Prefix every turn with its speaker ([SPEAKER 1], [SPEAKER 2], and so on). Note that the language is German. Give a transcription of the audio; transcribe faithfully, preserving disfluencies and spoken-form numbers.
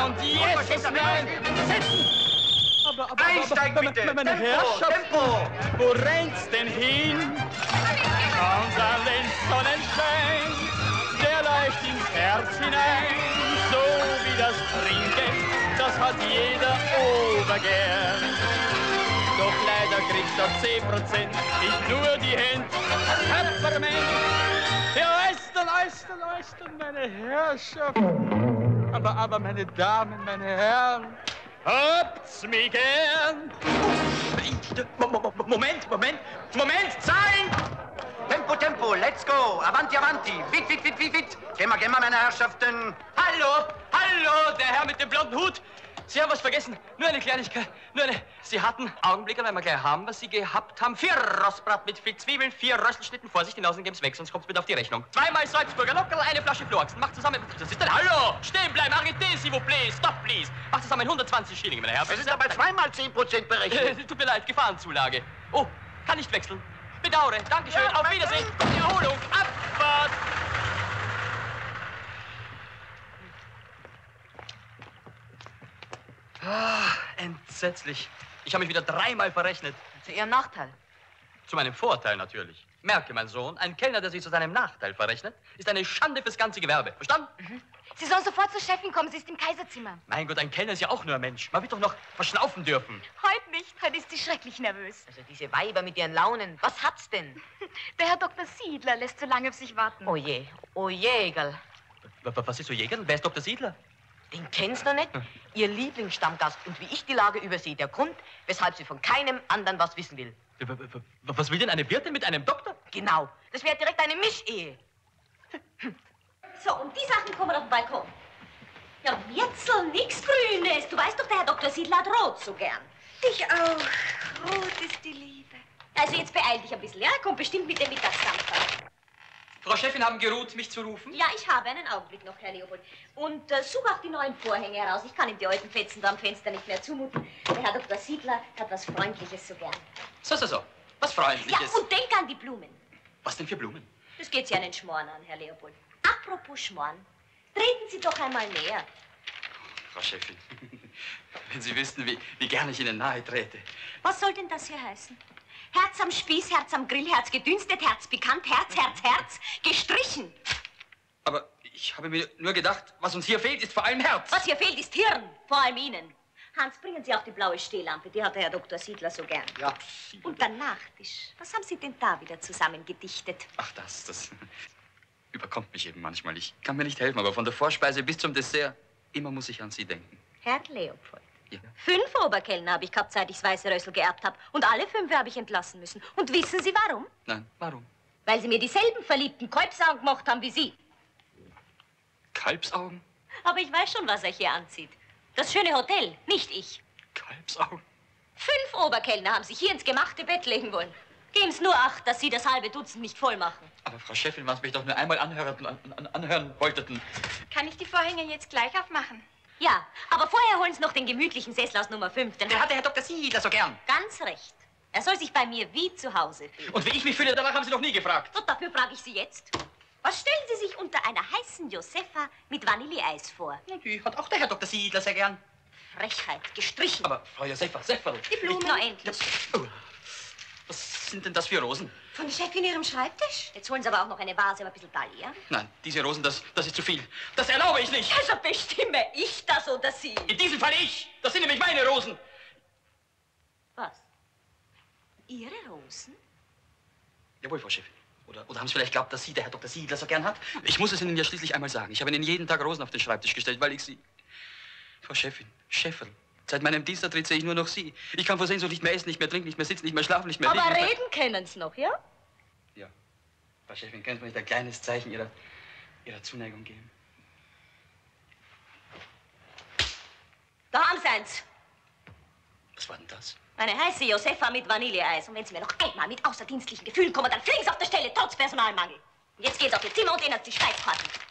[SPEAKER 1] Und jetzt, nein, setzen! Aber, aber,
[SPEAKER 2] Einsteigen
[SPEAKER 1] aber,
[SPEAKER 2] bitte!
[SPEAKER 1] Meine
[SPEAKER 2] Tempo,
[SPEAKER 1] Herrschaft,
[SPEAKER 2] Tempo!
[SPEAKER 1] Wo rennt's denn hin? Schauen an den Sonnenschein, der leuchtet ins Herz hinein, so wie das Trinken, das hat jeder obergern. Doch leider kriegst du zehn Prozent, nicht nur die Hände, Pfefferminz. Ja, Austern, Austern, Austern, meine Herrschaft. Aber, aber, meine Damen, meine Herren, habt's mich gern.
[SPEAKER 2] Moment, Moment, Moment, Zahlen! Tempo, Tempo, let's go, avanti, avanti, fit, fit, fit, fit, fit. Gehen wir, gehen wir, meine Herrschaften.
[SPEAKER 1] Hallo, hallo, der Herr mit dem blonden Hut. Sie haben was vergessen. Nur eine Kleinigkeit. Nur eine. Sie hatten Augenblicke, weil wir gleich haben, was Sie gehabt haben. Vier Rostbrat mit viel Zwiebeln, vier Röstelschnitten. Vorsicht, die Nasen geben's weg, sonst kommt's mit auf die Rechnung. Zweimal Salzburger Lockerl, eine Flasche Flohachsen. Macht zusammen. Das ist denn. Hallo! Stehen bleiben! Arrêtez, s'il vous plaît! Stop, please! Macht zusammen hundertzwanzig Schilling, meine Herren.
[SPEAKER 2] Es ist aber zweimal zehn Prozent berechnet.
[SPEAKER 1] Äh, tut mir leid, Gefahrenzulage. Oh, kann nicht wechseln. Bedauere. Dankeschön. Ja, auf Wiedersehen. Gute Erholung. Abfahrt! Ah, entsetzlich. Ich habe mich wieder dreimal verrechnet.
[SPEAKER 3] Zu Ihrem Nachteil?
[SPEAKER 1] Zu meinem Vorteil natürlich. Merke, mein Sohn, ein Kellner, der sich zu seinem Nachteil verrechnet, ist eine Schande fürs ganze Gewerbe. Verstanden?
[SPEAKER 3] Mhm. Sie sollen sofort zur Chefin kommen, sie ist im Kaiserzimmer.
[SPEAKER 1] Mein Gott, ein Kellner ist ja auch nur ein Mensch. Man wird doch noch verschnaufen dürfen.
[SPEAKER 3] Heute nicht, heute ist sie schrecklich nervös.
[SPEAKER 4] Also diese Weiber mit ihren Launen, was hat's denn?
[SPEAKER 3] Der Herr Doktor Siedler lässt so lange auf sich warten.
[SPEAKER 4] Oh je, oh Jägerl.
[SPEAKER 1] Was ist so Jäger? Wer ist Doktor Siedler?
[SPEAKER 4] Den kennst du nicht? Ihr Lieblingsstammgast und wie ich die Lage übersehe, der Grund, weshalb sie von keinem anderen was wissen will.
[SPEAKER 1] Was will denn eine Wirtin mit einem Doktor?
[SPEAKER 4] Genau, das wäre direkt eine Mischehe.
[SPEAKER 5] So, und die Sachen kommen auf den Balkon. Ja, Wirzel, nix Grünes. Du weißt doch, der Herr Doktor Siedler hat Rot so gern.
[SPEAKER 3] Ich auch. Rot ist die Liebe.
[SPEAKER 5] Also jetzt beeil dich ein bisschen, ja? Kommt bestimmt mit dem Mittagsdampfer.
[SPEAKER 1] Frau Chefin, haben geruht, mich zu rufen?
[SPEAKER 5] Ja, ich habe einen Augenblick noch, Herr Leopold. Und äh, such auch die neuen Vorhänge heraus. Ich kann ihm die alten Fetzen da am Fenster nicht mehr zumuten. Der Herr Doktor Siedler hat was Freundliches so gern.
[SPEAKER 1] So, so, so. Was Freundliches.
[SPEAKER 5] Ja, und denk an die Blumen.
[SPEAKER 1] Was denn für Blumen?
[SPEAKER 5] Das geht Sie einen Schmoren an, Herr Leopold. Apropos Schmoren, treten Sie doch einmal näher.
[SPEAKER 1] Frau Chefin, wenn Sie wüssten, wie, wie gern ich Ihnen nahe trete.
[SPEAKER 5] Was soll denn das hier heißen? Herz am Spieß, Herz am Grill, Herz gedünstet, Herz pikant, Herz, Herz, Herz, gestrichen.
[SPEAKER 1] Aber ich habe mir nur gedacht, was uns hier fehlt, ist vor allem Herz.
[SPEAKER 5] Was hier fehlt, ist Hirn, vor allem Ihnen. Hans, bringen Sie auch die blaue Stehlampe, die hat der Herr Doktor Siedler so gern.
[SPEAKER 1] Ja.
[SPEAKER 5] Und der Nachtisch, was haben Sie denn da wieder zusammen gedichtet?
[SPEAKER 1] Ach, das, das überkommt mich eben manchmal. Ich kann mir nicht helfen, aber von der Vorspeise bis zum Dessert, immer muss ich an Sie denken.
[SPEAKER 5] Herr Leopold.
[SPEAKER 1] Ja.
[SPEAKER 5] Fünf Oberkellner habe ich gehabt, seit ich das Weiße Rössel geerbt habe. Und alle fünf habe ich entlassen müssen. Und wissen Sie warum?
[SPEAKER 1] Nein, warum?
[SPEAKER 5] Weil Sie mir dieselben verliebten Kalbsaugen gemacht haben wie Sie.
[SPEAKER 1] Kalbsaugen?
[SPEAKER 5] Aber ich weiß schon, was euch hier anzieht. Das schöne Hotel, nicht ich.
[SPEAKER 1] Kalbsaugen?
[SPEAKER 5] Fünf Oberkellner haben sich hier ins gemachte Bett legen wollen. Geben's nur acht, dass Sie das halbe Dutzend nicht voll machen.
[SPEAKER 1] Aber Frau Chefin, was mich doch nur einmal anhören, an, an, anhören wollteten.
[SPEAKER 3] Kann ich die Vorhänge jetzt gleich aufmachen?
[SPEAKER 5] Ja, aber vorher holen Sie noch den gemütlichen Sessel aus Nummer fünf.
[SPEAKER 1] Den hat der Herr Doktor Siedler so gern.
[SPEAKER 5] Ganz recht. Er soll sich bei mir wie zu Hause fühlen.
[SPEAKER 1] Und wie ich mich fühle, danach haben Sie noch nie gefragt.
[SPEAKER 5] Und dafür frage ich Sie jetzt. Was stellen Sie sich unter einer heißen Josefa mit Vanilleeis vor?
[SPEAKER 1] Ja, die hat auch der Herr Doktor Siedler sehr gern.
[SPEAKER 5] Frechheit, gestrichen.
[SPEAKER 1] Aber Frau Josefa, Sefferl.
[SPEAKER 5] Die Blumen. Na endlich.
[SPEAKER 1] Oh, was sind denn das für Rosen?
[SPEAKER 3] Von der Chefin Ihrem Schreibtisch?
[SPEAKER 5] Jetzt holen Sie aber auch noch eine Vase, aber ein bisschen Dahlia.
[SPEAKER 1] Nein, diese Rosen, das, das ist zu viel. Das erlaube ich nicht.
[SPEAKER 5] Also bestimme ich das oder Sie?
[SPEAKER 1] In diesem Fall ich. Das sind nämlich meine Rosen.
[SPEAKER 5] Was? Ihre Rosen?
[SPEAKER 1] Jawohl, Frau Chefin. Oder, oder haben Sie vielleicht geglaubt, dass Sie der Herr Doktor Siedler so gern hat? Ich muss es Ihnen ja schließlich einmal sagen. Ich habe Ihnen jeden Tag Rosen auf den Schreibtisch gestellt, weil ich Sie... Frau Chefin, Chefin, seit meinem Dienstantritt sehe ich nur noch Sie. Ich kann vor Sehnsucht nicht mehr essen, nicht mehr trinken, nicht mehr sitzen, nicht mehr schlafen, nicht mehr
[SPEAKER 5] Aber
[SPEAKER 1] liegen.
[SPEAKER 5] reden können Sie noch, ja?
[SPEAKER 1] Ja. Frau Chefin, können Sie mir nicht ein kleines Zeichen Ihrer, Ihrer Zuneigung geben?
[SPEAKER 5] Da haben Sie eins.
[SPEAKER 1] Was war denn das?
[SPEAKER 5] Eine heiße Josefa mit Vanilleeis. Und wenn Sie mir noch einmal mit außerdienstlichen Gefühlen kommen, dann fliegen Sie auf der Stelle, trotz Personalmangel. Und jetzt geht's auf Ihr Zimmer und Ihnen die Speiskarten.